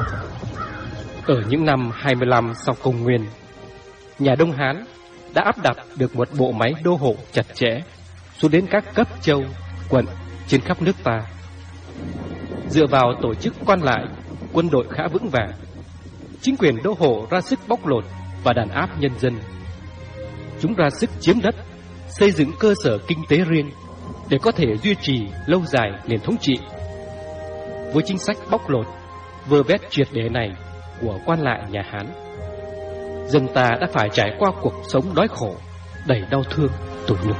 Ở những năm 25 sau công nguyên, nhà Đông Hán đã áp đặt được một bộ máy đô hộ chặt chẽ xuống đến các cấp châu, quận trên khắp nước ta. Dựa vào tổ chức quan lại, quân đội khá vững vàng, chính quyền đô hộ ra sức bóc lột và đàn áp nhân dân. Chúng ra sức chiếm đất, xây dựng cơ sở kinh tế riêng để có thể duy trì lâu dài nền thống trị. Với chính sách bóc lột, vơ vét triệt để này của quan lại nhà Hán, dân ta đã phải trải qua cuộc sống đói khổ, đầy đau thương, tủi nhục.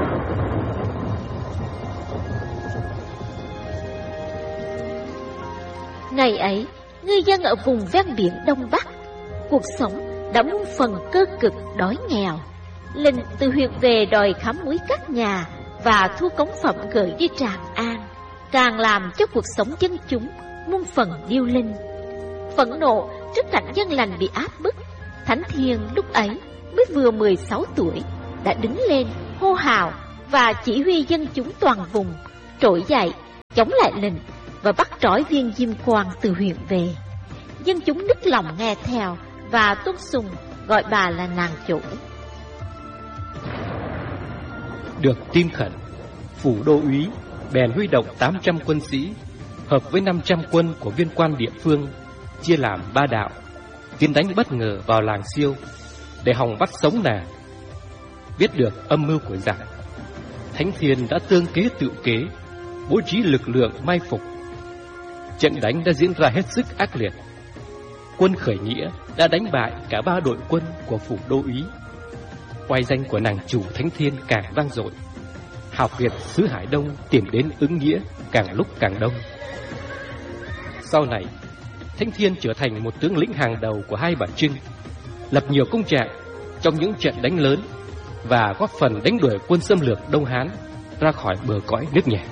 Ngày ấy, ngư dân ở vùng ven biển Đông Bắc, cuộc sống đã muôn phần cơ cực đói nghèo. Lệnh từ huyện về đòi khám muối các nhà và thu cống phẩm gửi đi Tràng An, càng làm cho cuộc sống dân chúng muôn phần điêu linh. Phẫn nộ trước cảnh dân lành bị áp bức, Thánh Thiên lúc ấy mới vừa 16 tuổi đã đứng lên hô hào và chỉ huy dân chúng toàn vùng trỗi dậy chống lại lệnh và bắt trói viên Diêm Quang từ huyện về. Dân chúng nức lòng nghe theo và tôn sùng gọi bà là nàng chủ. Được tin khẩn, phủ đô úy bèn huy động 800 quân sĩ hợp với 500 quân của viên quan địa phương, chia làm 3 đạo, tiến đánh bất ngờ vào làng Siêu để hòng bắt sống nàng. Biết được âm mưu của giặc, Thánh Thiên đã tương kế tự kế, bố trí lực lượng mai phục. Trận đánh đã diễn ra hết sức ác liệt. Quân khởi nghĩa đã đánh bại cả 3 đội quân của phủ đô úy. Oai danh của nàng chủ Thánh Thiên càng vang dội. Hào kiệt xứ Hải Đông tìm đến ứng nghĩa càng lúc càng đông. Sau này, Thánh Thiên trở thành một tướng lĩnh hàng đầu của Hai Bà Trưng, lập nhiều công trạng trong những trận đánh lớn và góp phần đánh đuổi quân xâm lược Đông Hán ra khỏi bờ cõi nước nhà.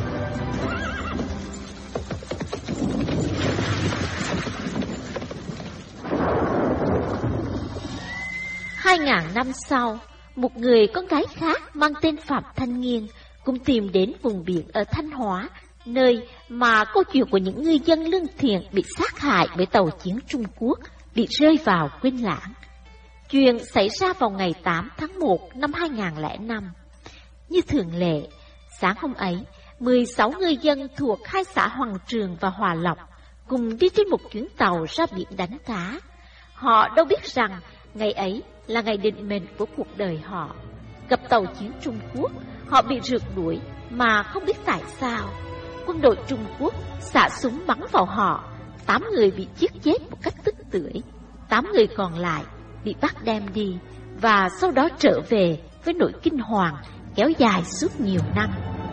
Hai ngàn năm sau, một người con gái khác mang tên Phạm Thanh Nghiên cũng tìm đến vùng biển ở Thanh Hóa, nơi mà câu chuyện của những ngư dân lương thiện bị sát hại bởi tàu chiến Trung Quốc bị rơi vào quên lãng. Chuyện xảy ra vào ngày 8 tháng 1 năm 2005. Như thường lệ, sáng hôm ấy, 16 ngư dân thuộc hai xã Hoàng Trường và Hòa Lộc cùng đi trên một chuyến tàu ra biển đánh cá. Họ đâu biết rằng ngày ấy là ngày định mệnh của cuộc đời họ. Gặp tàu chiến Trung Quốc, họ bị rượt đuổi mà không biết tại sao. Quân đội Trung Quốc xả súng bắn vào họ, 8 người bị giết chết một cách tức tưởi, 8 người còn lại bị bắt đem đi và sau đó trở về với nỗi kinh hoàng kéo dài suốt nhiều năm.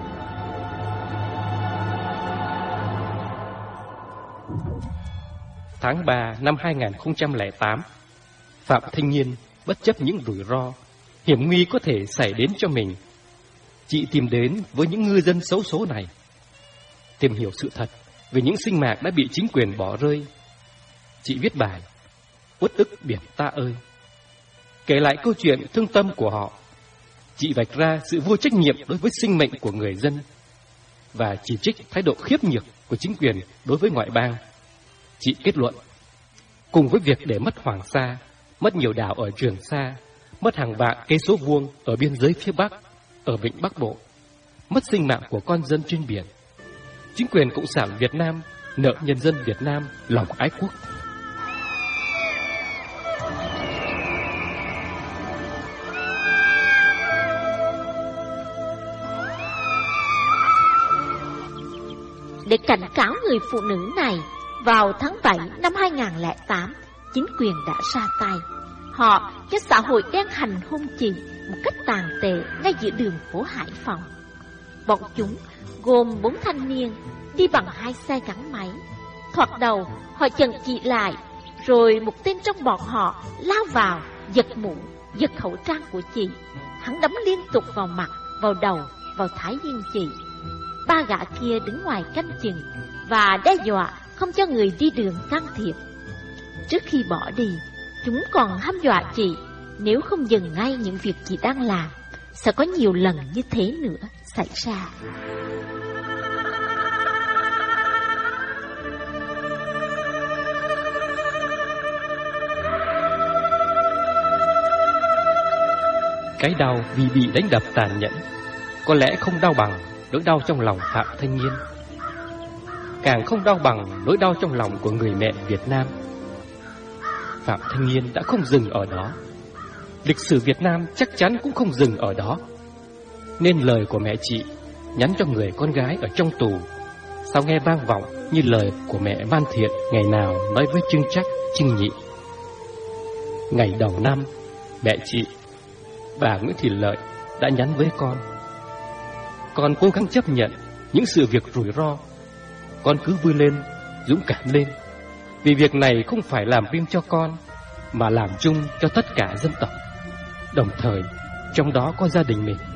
Tháng 3 năm 2008, Phạm Thanh Nghiên bất chấp những rủi ro, hiểm nguy có thể xảy đến cho mình, chị tìm đến với những ngư dân xấu số này, tìm hiểu sự thật về những sinh mạng đã bị chính quyền bỏ rơi. Chị viết bài Uất ức biển ta ơi, kể lại câu chuyện thương tâm của họ. Chị vạch ra sự vô trách nhiệm đối với sinh mệnh của người dân và chỉ trích thái độ khiếp nhược của chính quyền đối với ngoại bang. Chị kết luận, cùng với việc để mất Hoàng Sa, mất nhiều đảo ở Trường Sa, mất hàng vạn cây số vuông ở biên giới phía Bắc, ở vịnh Bắc Bộ, mất sinh mạng của con dân trên biển, chính quyền Cộng sản Việt Nam nợ nhân dân Việt Nam lòng ái quốc. Để cảnh cáo người phụ nữ này, vào tháng 7 năm 2008, chính quyền đã ra tay. Họ cho xã hội đen hành hung chị một cách tàn tệ ngay giữa đường phố Hải Phòng. Bọn chúng gồm 4 thanh niên đi bằng 2 xe gắn máy. Thoạt đầu họ chần chị lại, rồi một tên trong bọn họ lao vào, giật mũ, giật khẩu trang của chị. Hắn đấm liên tục vào mặt, vào đầu, vào thái dương chị. 3 gã kia đứng ngoài canh chừng và đe dọa không cho người đi đường can thiệp. Trước khi bỏ đi, chúng còn hăm dọa chị nếu không dừng ngay những việc chị đang làm, sẽ có nhiều lần như thế nữa xảy ra. Cái đau vì bị đánh đập tàn nhẫn có lẽ không đau bằng nỗi đau trong lòng Phạm Thanh Nghiên, càng không đau bằng nỗi đau trong lòng của người mẹ Việt Nam. Phạm Thanh Nghiên đã không dừng ở đó, lịch sử Việt Nam chắc chắn cũng không dừng ở đó. Nên lời của mẹ chị nhắn cho người con gái ở trong tù sao nghe vang vọng như lời của mẹ Man Thiện ngày nào nói với Trưng Trắc, Trưng Nhị. Ngày đầu năm, mẹ chị, bà Nguyễn Thị Lợi đã nhắn với con cố gắng chấp nhận những sự việc rủi ro. Con cứ vươn lên, dũng cảm lên, vì việc này không phải làm riêng cho con, mà làm chung cho tất cả dân tộc, đồng thời trong đó có gia đình mình.